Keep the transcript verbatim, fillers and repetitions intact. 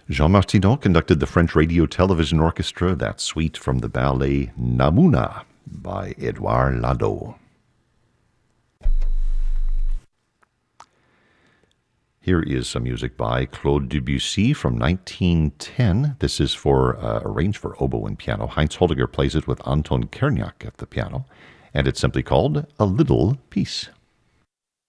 Jean Martineau conducted the French Radio Television Orchestra, that suite from the ballet Namouna by Edouard Ladeau. Here is some music by Claude Debussy from nineteen ten. This is for uh, arranged for oboe and piano. Heinz Holdiger plays it with Anton Kerniak at the piano, and it's simply called A Little Peace.